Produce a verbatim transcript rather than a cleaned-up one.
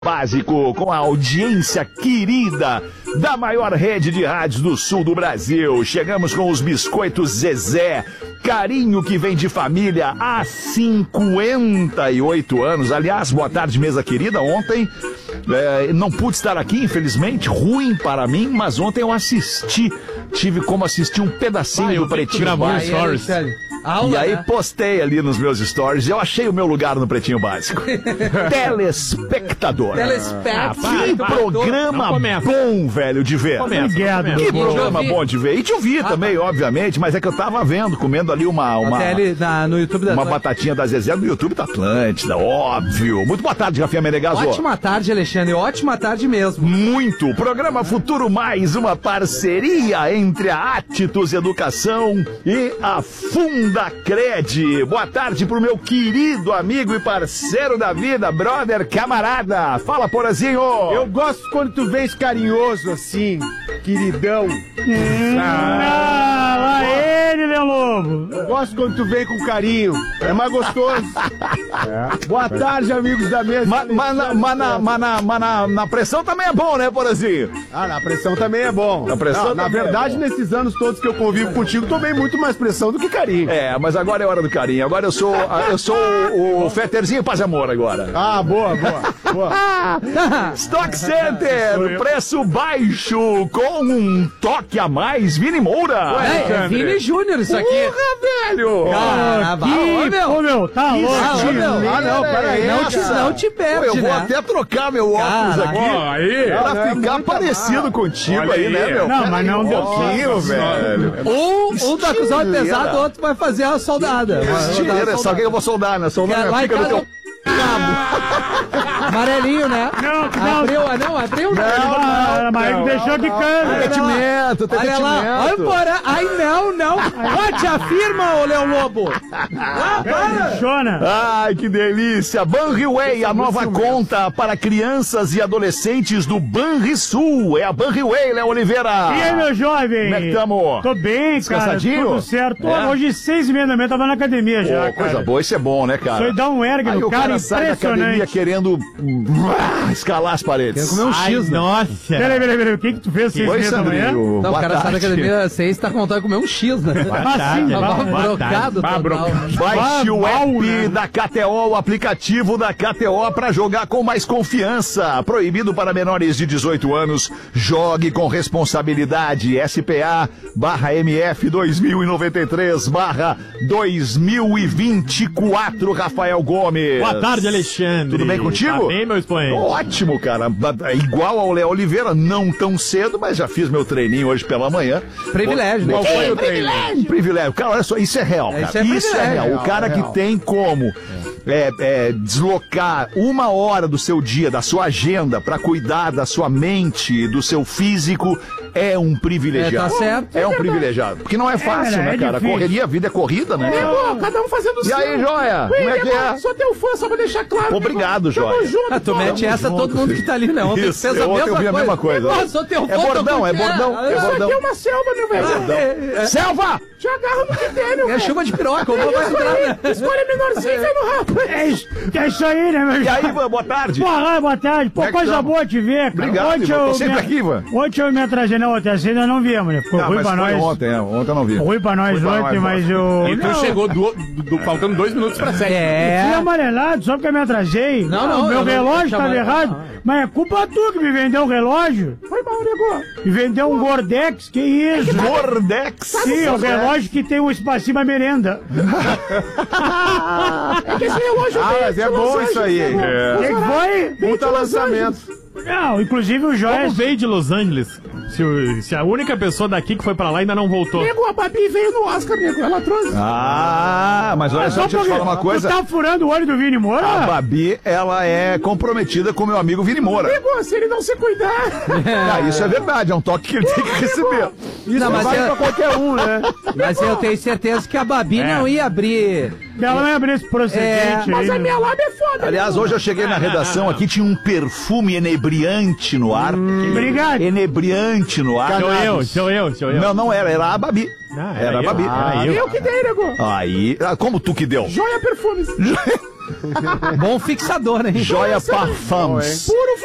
Básico, com a audiência querida da maior rede de rádios do sul do Brasil. Chegamos com os biscoitos Zezé, carinho que vem de família há cinquenta e oito anos. Aliás, boa tarde, mesa querida. Ontem é, não pude estar aqui, infelizmente, ruim para mim, mas ontem eu assisti, tive como assistir um pedacinho ah, do Pretinho Básico. E aí postei ali nos meus stories e eu achei o meu lugar no Pretinho Básico. Telespectador. Telespectador. Que programa bom, velho, de ver. Começa, que programa bom de ver. E te ouvir ah, também, tá. obviamente, mas é que eu tava vendo, comendo ali uma... uma na, no YouTube da Uma batatinha da Zezé no YouTube da Atlântida, óbvio. Muito boa tarde, Rafinha Menegaso. Ótima tarde, Alexandre. Ótima tarde mesmo. Muito. Programa Futuro Mais, uma parceria entre a Atitus Educação e a Funda da Cred. Boa tarde pro meu querido amigo e parceiro da vida, brother, camarada. Fala, Porazinho. Eu gosto quando tu vens carinhoso assim, queridão. Hum, ah, lá ele, meu lobo. Eu gosto quando tu vem com carinho. É mais gostoso. É. Boa tarde, amigos da mesa. Mas ma, ma, ma, na, ma, na, ma, na, na pressão também é bom, né, Porazinho? Ah, na pressão também é bom. Na pressão Não, na verdade, é nesses anos todos que eu convivo contigo, tomei muito mais pressão do que carinho. É, mas agora é hora do carinho. Agora eu sou, eu sou o, o Feterzinho Paz e Amor agora. Ah, boa, boa, boa. Stock Center, preço baixo com um toque a mais. Vini Moura. Ué, é Vini Júnior isso aqui. Porra, velho. Ah, que... Ô, meu, ô, meu, tá louco. Ah, meu. Ah, não, peraí. Não te, não te perde, Pô, eu vou né? até trocar meu óculos Cara, aqui ó, aí. pra Não, ficar é parecido mal. contigo Olha aí, aí. né, meu? Não, mas não deu pouquinho, velho. Um, um tá com os olhos pesados, o outro vai fazer a soldada. Estileira, só que eu vou soldar, né? Soldar Lá em fica no casa... teu... Amarelinho, né? Não, não. Abriu, não, abriu, não. Não, mas ele deixou de cano. Tetimento, Olha lá, olha embora. Ai, não, não. Ó, te afirma, ô Leão Lobo. Ah, para. Funciona. Ai, que delícia! Banriway, a nova conta para crianças e adolescentes do Banrisul. É a Banriway, Léo Oliveira. E aí, meu jovem? Como é que tamo? Tô bem, cara. Descansadinho? Tudo certo. É? Hoje, seis e meia da manhã, tava na academia já, Pô, coisa cara. boa, isso é bom, né, cara? Foi dar um ergue Aí no o cara, cara sai da academia impressionante. querendo uh, escalar as paredes. Quer comer um X, né? Nossa. Peraí, peraí, peraí. O que que tu fez seis e Oi, meia da manhã? Sandrinho. Não, o Boa cara sai da tarde. academia seis, tá contando comer um X, né? Ah, sim, Tava vai. brocado Vai, total. Baixe o Mal, app né? da K T O, o aplicativo da K T O para jogar com mais confiança. Proibido para menores de dezoito anos. Jogue com responsabilidade. S P A barra M F dois mil e noventa e três barra dois mil e vinte e quatro. Rafael Gomes. Boa tarde, Alexandre. Tudo bem contigo? Tá bem, meu expoente? Ótimo, cara. Igual ao Léo Oliveira, não tão cedo, mas já fiz meu treininho hoje pela manhã. Privilégio, né? Qual foi o treininho? Privilégio. Cara, olha só, isso é real, cara. Isso é Isso é real. privilégio. O cara É que real. tem como é, é, deslocar uma hora do seu dia, da sua agenda, pra cuidar da sua mente, do seu físico, é um privilegiado. É, tá certo. É um privilegiado. Porque não é fácil, É, né, é cara? difícil. Correria, a vida é corrida, né? Pô, cada um fazendo o E seu. aí, Joia? Como é que é? Sou teu fã, só pra deixar claro. Obrigado, Tamo Joia. junto, Ah, tu pô. mete essa todo mundo que tá ali, né? Ontem Isso, fez a eu- ontem mesma eu vi a coisa. mesma coisa. Nossa, sou teu fã, É bordão, tô é com- bordão, é Isso bordão. aqui é uma selva, meu velho. É, é, Selva! Te agarra no que tem, meu é velho. chuva de piroca, o vô vai entrar, né? Escolha menorzinho e vai no rabo. É isso, é isso aí, né, meu E aí, Ivan, boa tarde. Porra, boa tarde. Pô, Como é que coisa tamo? boa te ver, cara. Obrigado, Ontem Ivan. Tô eu sempre me- aqui, Ivan. Ontem eu me atrasei na outra, assim ainda não viemos, né? Ficou Ah, ruim mas pra foi nós. ontem, é. Ontem eu não vi. Ruim pra nós Foi pra ontem, nós, mas ó. eu... E tu Não, chegou do, do- do- faltando dois minutos pra sete. fui É. amarelado só porque eu me atrasei. Não, não, O meu eu não- relógio eu tava te errado. amarelo. Mas é culpa tua que me vendeu o relógio. Foi mal, nego. Me vendeu um Gordex, que isso? Gordex. Sim, é o relógio que tem um espacinho pra merenda. É que esse relógio Ah, veio mas de é Los bom Angeles, isso aí, hein? nego. É. O que que foi? Puta lançamento. Não, inclusive o Joia... Como veio de Los Angeles? Se, o- se a única pessoa daqui que foi pra lá ainda não voltou. Nego, a Babi veio no Oscar, nego. Ela trouxe. Ah, mas olha só, deixa eu te falar uma coisa. Tu tá furando o olho do Vini Moura? A Babi, ela é comprometida com meu amigo Vini Moura. Nego, se ele não se cuidar. Ah, isso é verdade, é um toque que ele tem que receber. Isso não, mas, Vai eu, pra qualquer um, né? mas eu tenho certeza que a Babi não ia abrir. Ela vai abrir esse procedente É, aí. Mas a né? minha lábia é foda. Aliás, hoje eu cheguei na redação aqui, tinha um perfume enebriante no ar. Obrigado. Enebriante no ar. Sou eu, sou eu, sou eu. Não, não era, era a Babi. Ah, Era a eu, Babi. era eu. Eu que dei, nego. Aí, ah, como tu que deu? Joia Perfumes. Bom fixador, hein? Joia Parfums. Puro